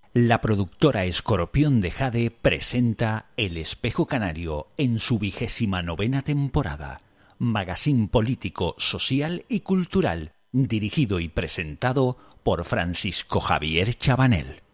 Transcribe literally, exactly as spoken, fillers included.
La productora Escorpión de Jade presenta El Espejo Canario en su vigésima novena temporada. Magazín político, social y cultural, dirigido y presentado por Francisco Javier Chabanel.